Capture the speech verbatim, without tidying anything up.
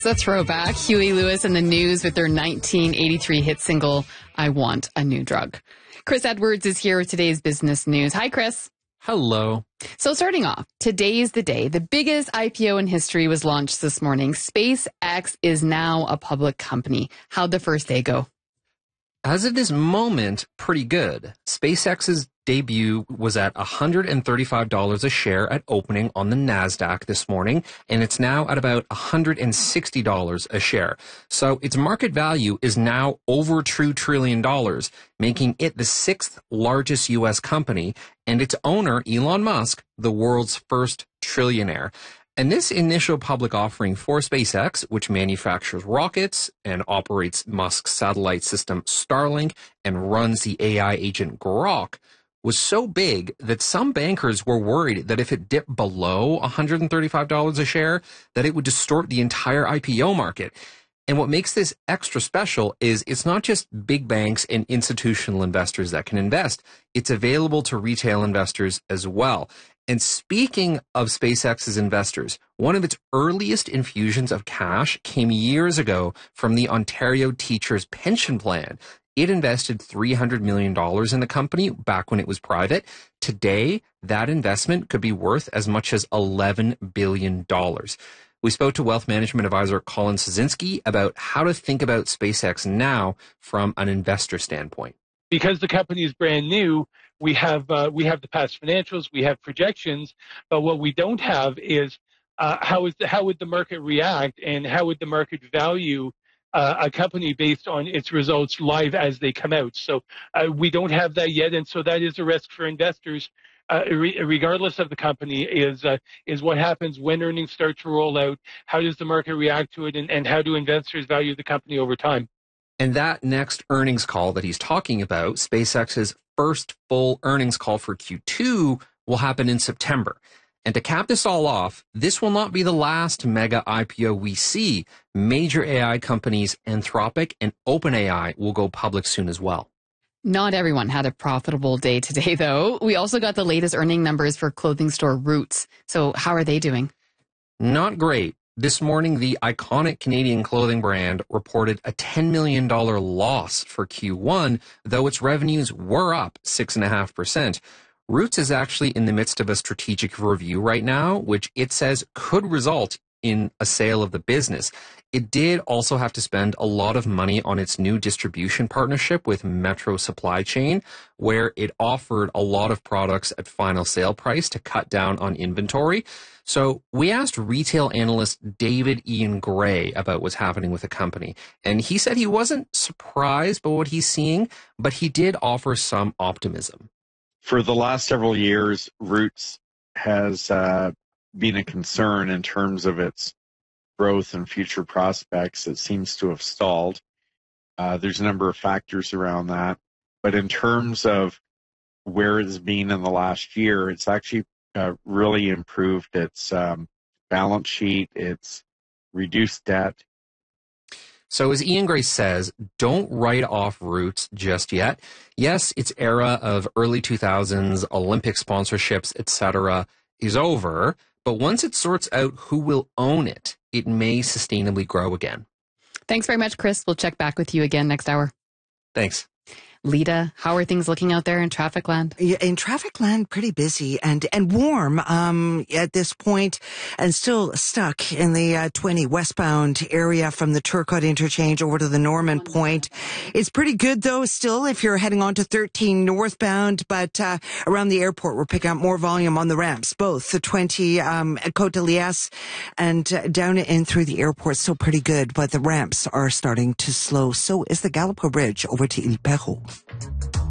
A throwback. Huey Lewis and the News with their nineteen eighty-three hit single, I Want a New Drug. Chris Edwards is here with today's business news. Hi, Chris. Hello. So starting off, today is the day. The biggest I P O in history was launched this morning. SpaceX is now a public company. How'd the first day go? As of this moment, pretty good. SpaceX's debut was at one hundred thirty-five dollars a share at opening on the NASDAQ this morning, and it's now at about one hundred sixty dollars a share. So its market value is now over two trillion dollars, making it the sixth largest U S company, and its owner, Elon Musk, the world's first trillionaire. And this initial public offering for SpaceX, which manufactures rockets and operates Musk's satellite system Starlink and runs the A I agent Grok, was so big that some bankers were worried that if it dipped below one hundred thirty-five dollars a share, that it would distort the entire I P O market. And what makes this extra special is it's not just big banks and institutional investors that can invest. It's available to retail investors as well. And speaking of SpaceX's investors, one of its earliest infusions of cash came years ago from the Ontario Teachers Pension Plan. It invested three hundred million dollars in the company back when it was private. Today, that investment could be worth as much as eleven billion dollars. We spoke to wealth management advisor Colin Sosinski about how to think about SpaceX now from an investor standpoint. Because the company is brand new, we have uh, we have the past financials, we have projections, but what we don't have is uh, how is the, how would the market react and how would the market value uh, a company based on its results live as they come out. So uh, we don't have that yet, and so that is a risk for investors. Uh, re- regardless of the company, is uh, is what happens when earnings start to roll out. How does the market react to it, and, and how do investors value the company over time? And that next earnings call that he's talking about, SpaceX's first full earnings call for Q two, will happen in September. And to cap this all off, this will not be the last mega I P O we see. Major A I companies Anthropic and OpenAI will go public soon as well. Not everyone had a profitable day today, though. We also got the latest earning numbers for clothing store Roots. So how are they doing? Not great. This morning, the iconic Canadian clothing brand reported a ten million dollars loss for Q one, though its revenues were up six point five percent. Roots is actually in the midst of a strategic review right now, which it says could result in a sale of the business. It did also have to spend a lot of money on its new distribution partnership with Metro Supply Chain, where it offered a lot of products at final sale price to cut down on inventory. So we asked retail analyst David Ian Gray about what's happening with the company, and he said he wasn't surprised by what he's seeing, but he did offer some optimism. For the last several years, Roots has uh, been a concern in terms of its growth and future prospects. It seems to have stalled. Uh, there's a number of factors around that. But in terms of where it's been in the last year, it's actually uh, really improved its um, balance sheet, its reduced debt. So as Ian Gray says, don't write off Roots just yet. Yes, its era of early two thousands, Olympic sponsorships, et cetera is over. But once it sorts out who will own it, it may sustainably grow again. Thanks very much, Chris. We'll check back with you again next hour. Thanks. Lita, how are things looking out there in traffic land? Yeah, in traffic land, pretty busy and, and warm, um, at this point, and still stuck in the uh, twenty westbound area from the Turcotte interchange over to the Norman Point. It's pretty good though, still, if you're heading on to thirteen northbound, but, uh, around the airport, we're picking up more volume on the ramps, both the twenty, um, at Côte de Liesse and uh, down in through the airport, still pretty good, but the ramps are starting to slow. So is the Gallipo Bridge over to Ile Perrot.